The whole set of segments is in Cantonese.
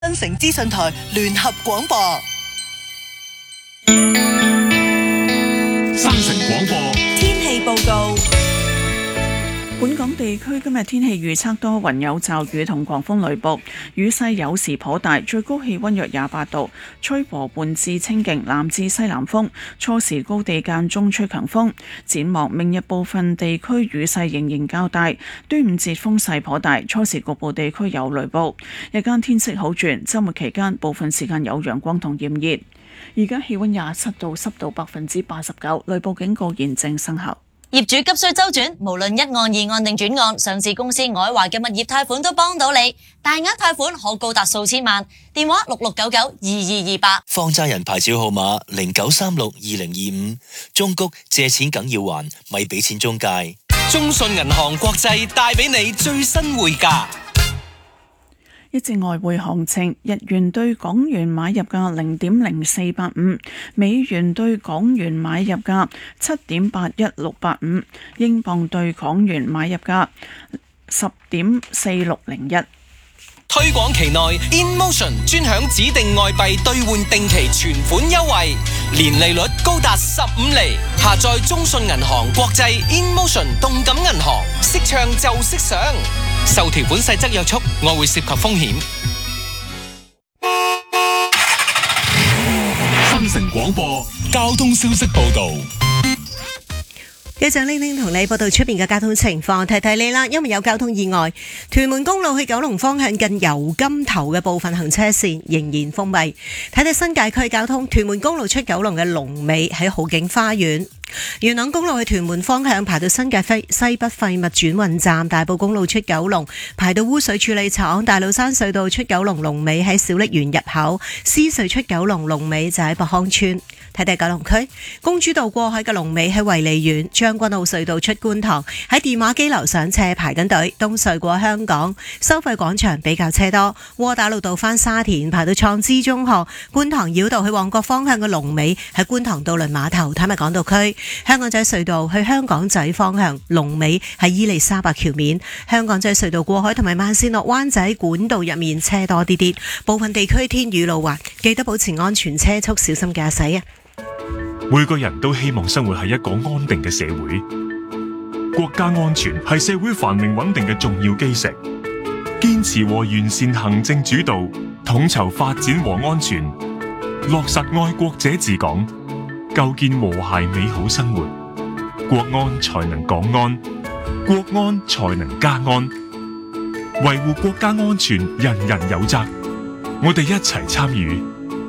新城資訊台聯合廣播。 新城廣播天氣報告。 本港地區今日天氣預測多雲有驟雨同狂風雷暴，雨勢有時頗大，最高氣溫約28度，吹和緩至清勁南至西南風，初時高地間中吹強風。展望明日部分地區雨勢仍然較大，端午節風勢頗大，初時局部地區有雷暴。日間天色好轉，週末期間部分時間有陽光同炎熱。而家氣溫27度，濕度89%，雷暴警告現正生效。 業主急需周轉，無論一案、二案定轉案，上市公司外華嘅物業貸款都幫到你，大額貸款可高達數千萬。電話66992228。 放債人牌照號碼09362025。中谷借錢梗要還，咪俾錢中介。 中信銀行國際帶俾你最新匯價。 一隻外匯行情，日元對港元買入價0.0485，美元對港元買入價7.81685，英鎊對港元買入價10.4601。 推廣期內 InMotion 專享指定外幣兌換定期存款優惠，年利率高達15厘。下載中信銀行國際 InMotion 動感銀行，識唱就識上。受條款細則約束，外匯涉及風險。 新城廣播交通消息報道。 一陣玲玲同你報道出邊嘅交通情況，提提你啦，因為有交通意外，屯門公路去九龍方向近油柑頭嘅部分行車線仍然封閉。睇睇新界區交通，屯門公路出九龍嘅龍尾喺浩景花園。元朗公路去屯門方向排到新界西北廢物轉運站，大埔公路出九龍排到污水處理廠，大老山隧道出九龍龍尾喺小瀝源入口，獅隧出九龍龍尾就喺博康村。睇睇九龍區公主道過海嘅龍尾喺維利苑，將軍澳隧道出觀塘喺電話機樓上斜排緊隊，東隧過香港收費廣場比較車多，窩打老道返沙田排到創知中學，觀塘繞道去旺角方向嘅龍尾喺觀塘渡輪碼頭，睇埋港島區香港仔隧道去香港仔方向龍尾喺伊利沙伯橋面，香港仔隧道過海同埋慢線落灣仔管道入面車多啲啲，部分地區天雨路滑，記得保持安全車速，小心駕駛啊！ 每個人都希望生活喺一個安定嘅社會，國家安全係社會繁榮穩定嘅重要基石。堅持和完善行政主導，統籌發展和安全，落實愛國者治港，構建和諧美好生活，國安才能港安，國安才能家安。維護國家安全，人人有責，我哋一齊參與。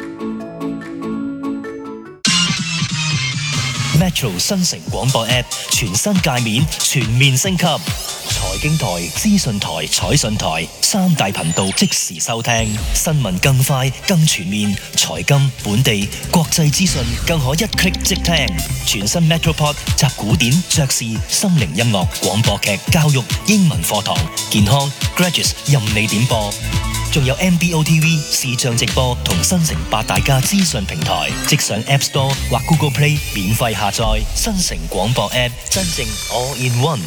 Metro 新城廣播 App 全新界面全面升級，財經台、資訊台、彩訊台三大頻道即時收聽，新聞更快更全面，財金、本地、國際資訊更可一 click 即聽。全新 Metropod 集古典、爵士、心靈音樂、廣播劇、教育、英文課堂、健康、Graduates 任你點播。仲有 MBO TV 視像直播同新城八大家資訊平台，即上 App Store 或 Google Play 免費下載新城廣播 App， 真正 All in One。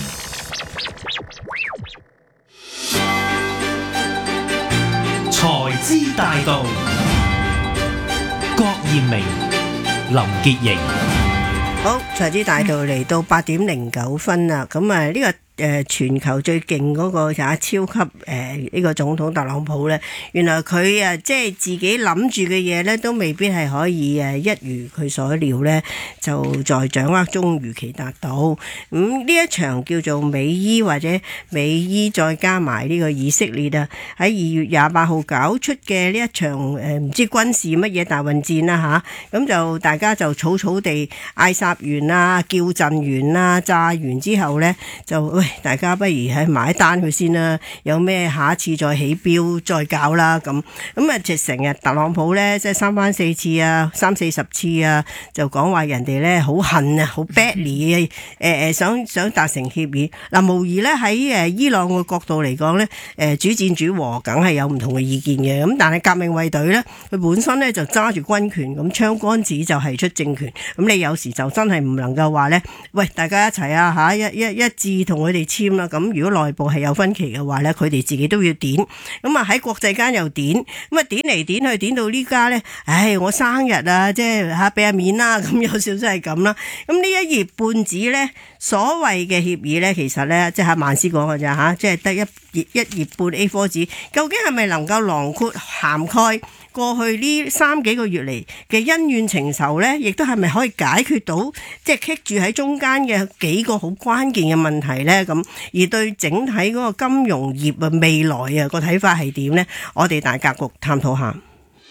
財資大道，郭艷明、林潔瑩。 好，財資大道嚟到8:09啦，咁啊呢個全球最勁嗰個超級呢個總統特朗普咧，原來佢即係自己諗住嘅嘢咧，都未必係可以一如佢所料咧，就在掌握中如期達到。咁呢一場叫做美伊或者美伊再加埋呢個以色列啊，喺2月28號搞出嘅呢一場唔知軍事乜嘢大混戰啦吓，咁就大家就草草地嗌殺完啊，叫陣完啊，炸完之後咧就大家不如喺埋一單佢先啦，有咩下一次再起標再搞啦咁啊！就成日特朗普咧，即係三番四次啊，30-40次啊，就講話人哋咧好恨啊，好 badly 想達成協議。嗱，無疑咧喺伊朗嘅角度嚟講咧，主戰主和梗係有唔同嘅意見嘅。咁但係革命衛隊咧，佢本身咧就揸住軍權，咁槍桿子就係出政權。咁你有時就真係唔能夠話咧，喂，大家一齊啊嚇，一致同佢佢哋簽啦。咁如果內部係有分歧嘅話咧，佢哋自己都要點。咁啊喺國際間又點，咁啊點嚟點去，點到呢家咧，我生日啊，即係嚇俾下面啦，咁有少少係咁啦。咁呢一頁半紙咧，所謂嘅協議咧，其實咧即係萬斯講嘅咋嚇，即係得一頁半 A4 紙，究竟係咪能夠囊括涵蓋過去呢3幾個月嚟嘅恩怨情仇呢？亦都係咪可以解決到即係棘住喺中間嘅幾個好關鍵嘅問題呢？咁而對整體嗰個金融業啊未來啊個睇法係點呢？我哋大格局探討下。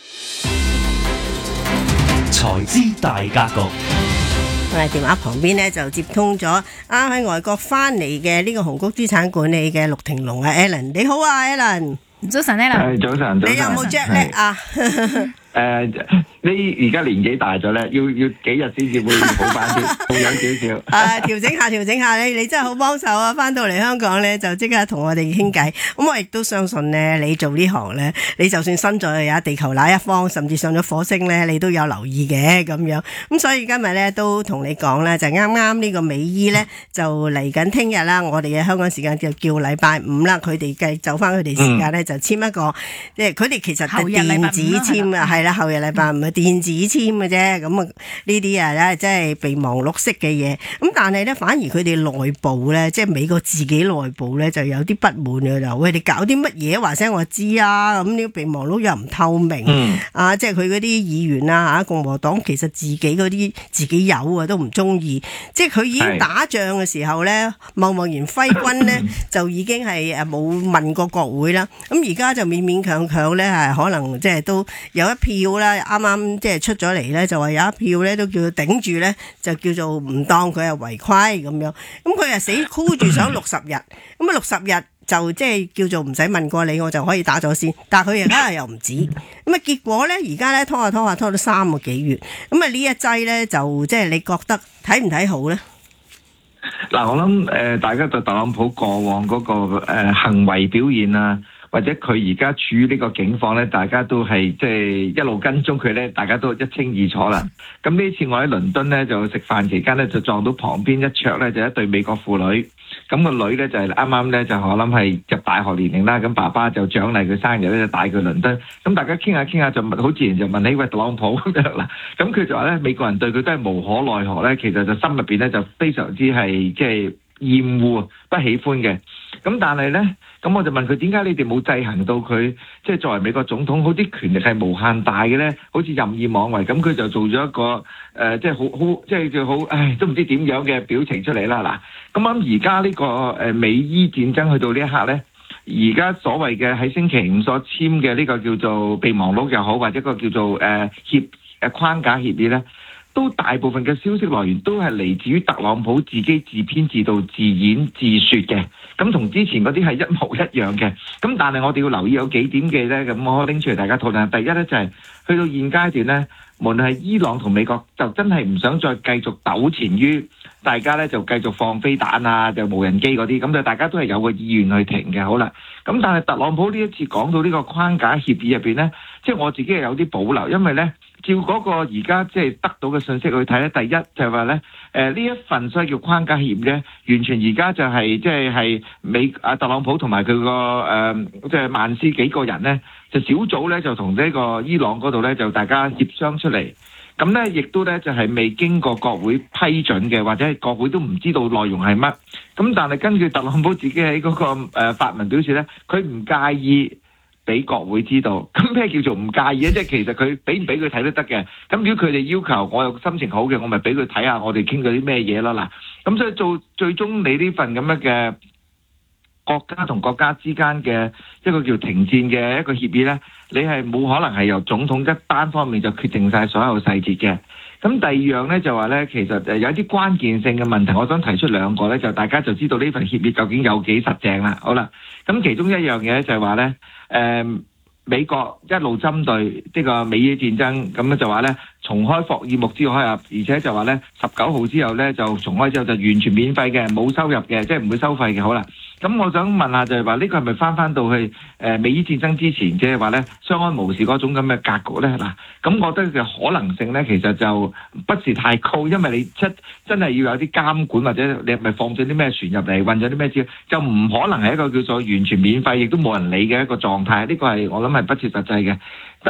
財資大格局。 我哋電話旁邊呢，就接通咗啱喺外國翻嚟嘅呢個紅谷資產管理嘅陸庭龍啊 Alan， 你好啊 Alan。 早晨 Alan。 早晨。 你有冇 jet lag 啊？ 你而家年紀大咗咧，要幾日先至會好翻啲，仲有少少。調整下你真係好幫手啊！翻到嚟香港咧，就即刻同我哋傾偈。咁我亦都相信咧，你做呢行咧，你就算身在有地球那一方，甚至上咗火星咧，你都有留意嘅咁樣。咁所以今日咧都同你講咧，就啱啱呢個美伊咧就嚟緊聽日啦，我哋嘅香港時間叫禮拜5啦，佢哋計就翻佢哋時間咧就簽一個，即係佢哋其實係電子簽啊，係啦，後日禮拜5。電子簽嘅啫，咁啊呢啲啊即係備忘錄式嘅嘢。咁但係咧，反而佢哋內部咧，即係美國自己內部咧，就有啲不滿嘅就，喂，你搞啲乜嘢？話聲我知啊！咁呢個備忘錄又唔透明，即係佢嗰啲議員啊嚇，共和黨其實自己嗰啲自己有啊，都唔中意。即係佢已經打仗嘅時候咧，貿然揮軍咧，就已經係冇問過國會啦。咁而家就勉勉強強咧，係可能即係都有一票啦，啱啱。即係出咗嚟咧，就話有一票咧都叫佢頂住咧，就叫做唔當佢係違規咁樣。咁佢係死箍住想60日，咁啊60日就即係叫做唔使問過你，我就可以打咗先。但係佢而家又唔止，咁啊結果咧而家咧拖下拖到3個幾月，咁啊呢一劑咧就即係你覺得睇唔睇好咧？ 嗱，我諗大家對特朗普過往嗰個行為表現啊，或者佢而家處於呢個境況咧，大家都係即係一路跟蹤佢咧，大家都一清二楚啦。咁呢次我喺倫敦咧就食飯期間咧，就撞到旁邊一桌咧就一對美國婦女。咁個女咧就係啱啱咧就我諗係入大學年齡啦。咁爸爸就獎勵佢生日咧，就帶佢倫敦。咁大家傾下就好自然就問起喂特朗普咁樣啦。咁佢就話咧美國人對佢都係無可奈何咧，其實就心入邊咧就非常之係即係厭惡不喜歡嘅。咁但係咧，咁我就問佢點解你哋冇制衡到佢，即係作為美國總統，好啲權力係無限大嘅咧，好似任意妄為。咁佢就做咗一個即係好即係就好，都唔知點樣嘅表情出嚟啦。嗱，咁啱而家呢個美伊戰爭去到呢一刻咧，而家所謂嘅喺星期5所簽嘅呢個叫做備忘錄又好，或者個叫做框架協議咧，都大部分嘅消息來源都係嚟自於特朗普自己自編自導自演自說嘅，咁同之前嗰啲係一模一樣嘅。咁但係我哋要留意有幾點嘅咧，咁我拎出嚟大家討論。第一咧就係去到現階段咧，無論係伊朗同美國，就真係唔想再繼續糾纏於大家咧，就繼續放飛彈啊，就無人機嗰啲，咁就大家都係有個意願去停嘅。好啦，咁但係特朗普呢一次講到呢個框架協議入邊咧，即係我自己係有啲保留，因為咧，照嗰個而家即係得到嘅信息去睇咧，第一就係話咧，呢一份所謂叫框架協議咧，完全而家就係即係特朗普同埋佢個即係曼斯幾個人咧，就小組咧就同呢個伊朗嗰度咧就大家協商出嚟。咁咧，亦都咧就係未經過國會批准嘅，或者係國會都唔知道內容係乜。咁但係根據特朗普自己喺嗰個發文表示咧，佢唔介意俾國會知道。咁咩叫做唔介意咧？即係其實佢俾唔俾佢睇都得嘅。咁如果佢哋要求，我有心情好嘅，我咪俾佢睇下我哋傾咗啲咩嘢咯。嗱，咁所以做最終你呢份咁樣嘅國家同國家之間嘅一個叫停戰嘅一個協議咧，你係冇可能係由總統一單方面就決定晒所有細節嘅。咁第二樣咧就話咧，其實有一啲關鍵性嘅問題，我想提出兩個咧，就大家就知道呢份協議究竟有幾實淨啦。好啦，咁其中一樣嘢就係話咧，美國一路針對呢個美伊戰爭，咁咧就話咧重開霍爾木茲海峽，而且就話咧19號之後咧就重開之後就完全免費嘅，冇收入嘅，即係唔會收費嘅。好啦， 咁我想問下就係話呢個係咪翻到去美伊戰爭之前，即係話咧相安無事嗰種咁嘅格局咧？嗱，咁我覺得嘅可能性咧，其實就不是太高，因為你真係要有啲監管，或者你係咪放咗啲咩船入嚟，運咗啲咩資料，就唔可能係一個叫做完全免費，亦都冇人理嘅一個狀態。呢個係我諗係不切實際嘅。